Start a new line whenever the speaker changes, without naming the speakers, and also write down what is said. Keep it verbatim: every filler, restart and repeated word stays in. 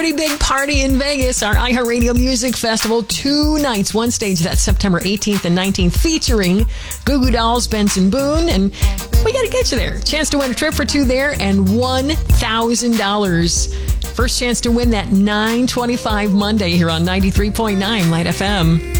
Pretty big party in Vegas, our iHeartRadio Music Festival. Two nights, one stage. That's September eighteenth and nineteenth, featuring Goo Goo Dolls, Benson Boone, and we got to get you there. Chance to win a trip for two there and one thousand dollars. First chance to win that nine twenty-five Monday here on ninety-three point nine Light F M.